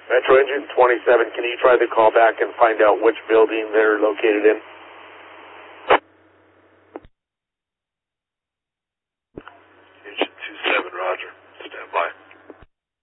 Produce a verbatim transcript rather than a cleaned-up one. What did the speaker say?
Metro Engine twenty-seven, can you try to call back and find out which building they're located in?